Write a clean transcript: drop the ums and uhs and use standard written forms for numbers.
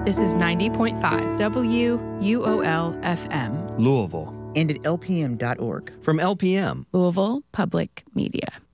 This is 90.5 WUOL-FM. Louisville. And at lpm.org. From LPM. Louisville Public Media.